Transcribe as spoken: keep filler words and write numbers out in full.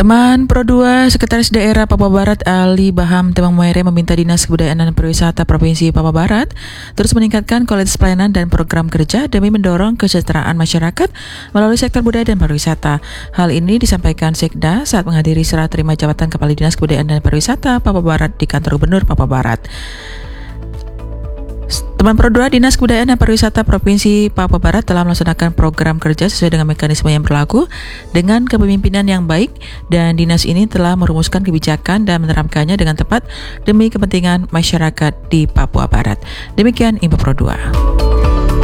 Teman Pro dua, Sekretaris Daerah Papua Barat Ali Baham Temang Muere meminta Dinas Kebudayaan dan Pariwisata Provinsi Papua Barat terus meningkatkan kualitas pelayanan dan program kerja demi mendorong kesejahteraan masyarakat melalui sektor budaya dan pariwisata. Hal ini disampaikan Sekda saat menghadiri serah terima jabatan Kepala Dinas Kebudayaan dan Pariwisata Papua Barat di Kantor Gubernur Papua Barat. Teman Pro dua, Dinas Kebudayaan dan Pariwisata Provinsi Papua Barat telah melaksanakan program kerja sesuai dengan mekanisme yang berlaku dengan kepemimpinan yang baik, dan dinas ini telah merumuskan kebijakan dan menerapkannya dengan tepat demi kepentingan masyarakat di Papua Barat. Demikian Info Pro dua.